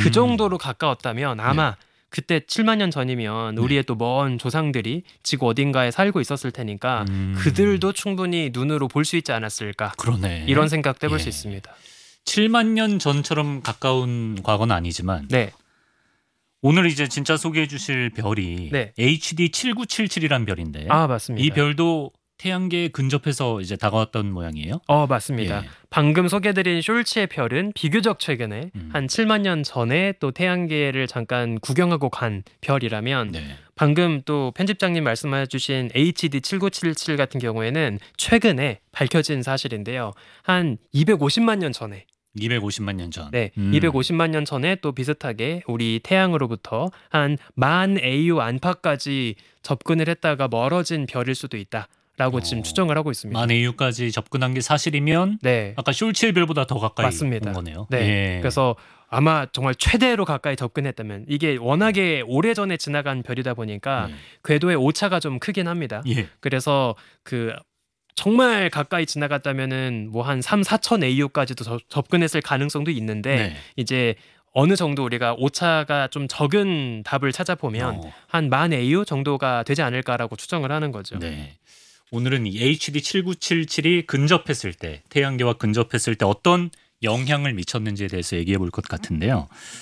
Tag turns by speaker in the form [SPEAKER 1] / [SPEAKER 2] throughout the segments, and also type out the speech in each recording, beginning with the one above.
[SPEAKER 1] 그 정도로 가까웠다면 아마 그때 7만 년 전이면 우리의 또 먼 조상들이 지구 어딘가에 살고 있었을 테니까 그들도 충분히 눈으로 볼 수 있지 않았을까.
[SPEAKER 2] 그러네.
[SPEAKER 1] 이런 생각도 해볼 수 있습니다.
[SPEAKER 2] 7만 년 전처럼 가까운 과거는 아니지만
[SPEAKER 1] 네.
[SPEAKER 2] 오늘 이제 진짜 소개해 주실 별이
[SPEAKER 1] 네.
[SPEAKER 2] HD 7977이란 별인데
[SPEAKER 1] 아, 맞습니다.
[SPEAKER 2] 이 별도 태양계에 근접해서 이제 다가왔던 모양이에요?
[SPEAKER 1] 맞습니다.
[SPEAKER 2] 예.
[SPEAKER 1] 방금 소개드린 숄츠의 별은 비교적 최근에 한 7만 년 전에 또 태양계를 잠깐 구경하고 간 별이라면
[SPEAKER 2] 네.
[SPEAKER 1] 방금 또 편집장님 말씀해 주신 HD 7977 같은 경우에는 최근에 밝혀진 사실인데요. 한 250만 년 전에
[SPEAKER 2] 250만 년 전.
[SPEAKER 1] 네, 250만 년 전에 또 비슷하게 우리 태양으로부터 한 10,000 AU 안팎까지 접근을 했다가 멀어진 별일 수도 있다라고 지금 추정을 하고 있습니다.
[SPEAKER 2] 10,000 AU까지 접근한 게 사실이면
[SPEAKER 1] 네,
[SPEAKER 2] 아까 숄츠의 별보다 더 가까이
[SPEAKER 1] 맞습니다.
[SPEAKER 2] 온 거네요.
[SPEAKER 1] 네,
[SPEAKER 2] 예.
[SPEAKER 1] 그래서 아마 정말 최대로 가까이 접근했다면 이게 워낙에 오래전에 지나간 별이다 보니까 궤도의 오차가 좀 크긴 합니다.
[SPEAKER 2] 예.
[SPEAKER 1] 그래서 그 정말 가까이 지나갔다면은 뭐 한 3,4천 AU까지도 접근했을 가능성도 있는데
[SPEAKER 2] 네.
[SPEAKER 1] 이제 어느 정도 우리가 오차가 좀 적은 답을 찾아보면 한 10,000 AU 정도가 되지 않을까라고 추정을 하는 거죠.
[SPEAKER 2] 네. 오늘은 이 HD 7977이 근접했을 때, 태양계와 근접했을 때 어떤 영향을 미쳤는지에 대해서 얘기해 볼 것 같은데요.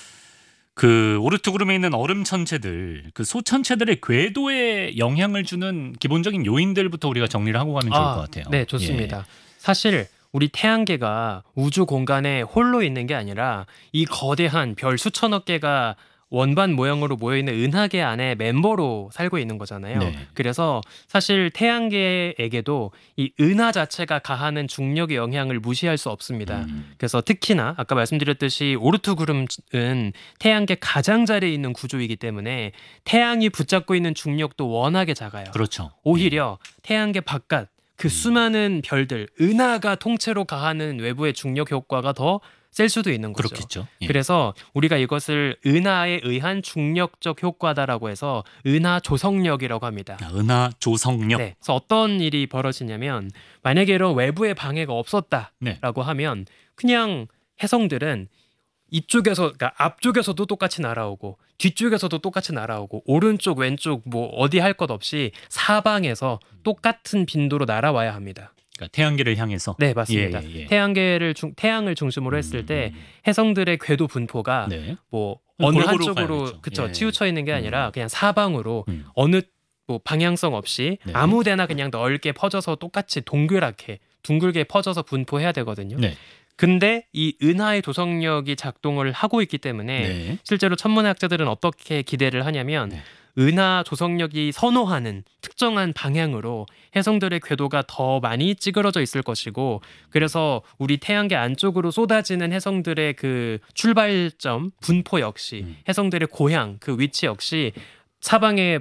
[SPEAKER 2] 그 오르트 구름에 있는 얼음 천체들, 그 소천체들의 궤도에 영향을 주는 기본적인 요인들부터 우리가 정리를 하고 가면 좋을 것 같아요.
[SPEAKER 1] 네, 좋습니다. 사실 우리 태양계가 우주 공간에 홀로 있는 게 아니라 이 거대한 별 수천억 개가 원반 모형으로 모여있는 은하계 안에 멤버로 살고 있는 거잖아요.
[SPEAKER 2] 네.
[SPEAKER 1] 그래서 사실 태양계에게도 이 은하 자체가 가하는 중력의 영향을 무시할 수 없습니다. 그래서 특히나 아까 말씀드렸듯이 오르트 구름은 태양계 가장자리에 있는 구조이기 때문에 태양이 붙잡고 있는 중력도 워낙에 작아요.
[SPEAKER 2] 그렇죠.
[SPEAKER 1] 오히려 태양계 바깥 그 수많은 별들, 은하가 통째로 가하는 외부의 중력 효과가 더 셀 수도 있는 거죠.
[SPEAKER 2] 그렇겠죠. 예.
[SPEAKER 1] 그래서 우리가 이것을 은하에 의한 중력적 효과다라고 해서 은하 조성력이라고 합니다.
[SPEAKER 2] 은하 조성력.
[SPEAKER 1] 네, 그래서 어떤 일이 벌어지냐면 만약에 이런 외부의 방해가 없었다라고 하면 그냥 해성들은 이쪽에서, 그러니까 앞쪽에서도 똑같이 날아오고 뒤쪽에서도 똑같이 날아오고 오른쪽 왼쪽 뭐 어디 할 것 없이 사방에서 똑같은 빈도로 날아와야 합니다.
[SPEAKER 2] 그러니까 태양계를 향해서.
[SPEAKER 1] 네, 맞습니다. 태양을 중심으로 했을 때 해성들의 궤도 분포가 뭐 어느 한쪽으로 치우쳐 있는 게 아니라 그냥 사방으로 어느 뭐 방향성 없이 아무데나 그냥 넓게 퍼져서 똑같이 둥글게 퍼져서 분포해야 되거든요. 근데 이 은하의 조성력이 작동을 하고 있기 때문에 실제로 천문학자들은 어떻게 기대를 하냐면 은하 조성력이 선호하는 특정한 방향으로 해성들의 궤도가 더 많이 찌그러져 있을 것이고, 그래서 우리 태양계 안쪽으로 쏟아지는 해성들의 그 출발점 분포 역시 해성들의 고향 그 위치 역시 사방에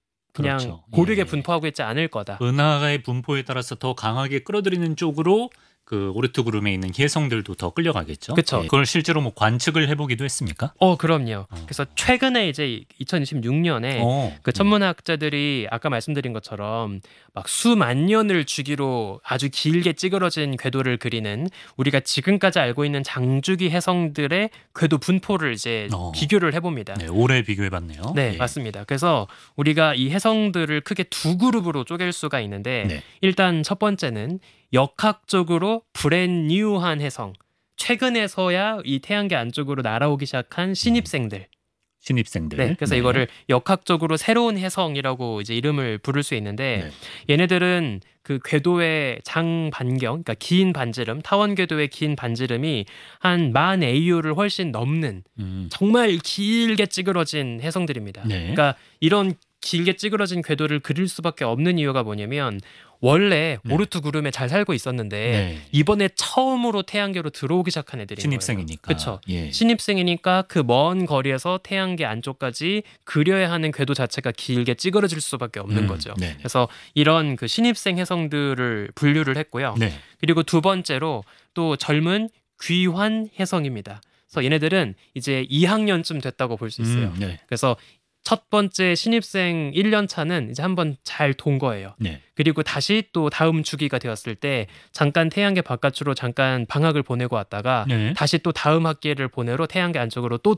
[SPEAKER 1] 그냥 고르게 분포하고 있지 않을 거다.
[SPEAKER 2] 은하의 분포에 따라서 더 강하게 끌어들이는 쪽으로 그 오르트 구름에 있는 해성들도 더 끌려가겠죠.
[SPEAKER 1] 그렇죠.
[SPEAKER 2] 그걸 실제로 뭐 관측을 해보기도 했습니까?
[SPEAKER 1] 그럼요. 그래서 최근에 이제 2026년에 그 천문학자들이 아까 말씀드린 것처럼 막 수만 년을 주기로 아주 길게 찌그러진 궤도를 그리는 우리가 지금까지 알고 있는 장주기 해성들의 궤도 분포를 이제 비교를 해봅니다.
[SPEAKER 2] 네, 오래 비교해봤네요.
[SPEAKER 1] 네, 맞습니다. 그래서 우리가 이 해성들을 크게 두 그룹으로 쪼갤 수가 있는데 일단 첫 번째는 역학적으로 브랜뉴한 해성, 최근에서야 이 태양계 안쪽으로 날아오기 시작한 신입생들. 네, 그래서 이거를 역학적으로 새로운 해성이라고 이제 이름을 부를 수 있는데 얘네들은 그 궤도의 장 반경, 그러니까 긴 반지름, 타원 궤도의 긴 반지름이 한 10,000 AU를 훨씬 넘는 정말 길게 찌그러진 해성들입니다. 그러니까 이런 길게 찌그러진 궤도를 그릴 수밖에 없는 이유가 뭐냐면 원래 오르트 구름에 잘 살고 있었는데 이번에 처음으로 태양계로 들어오기 시작한 애들인
[SPEAKER 2] 신입생이니까.
[SPEAKER 1] 그렇죠. 신입생이니까 그 먼 거리에서 태양계 안쪽까지 그려야 하는 궤도 자체가 길게 찌그러질 수밖에 없는 거죠. 그래서 이런 그 신입생 해성들을 분류를 했고요. 그리고 두 번째로 또 젊은 귀환 해성입니다. 그래서 얘네들은 이제 2학년쯤 됐다고 볼 수 있어요. 그래서 첫 번째 신입생 1년 차는 이제 한번 잘 돈 거예요. 그리고 다시 또 다음 주기가 되었을 때 잠깐 태양계 바깥으로 잠깐 방학을 보내고 왔다가 다시 또 다음 학기를 보내러 태양계 안쪽으로 또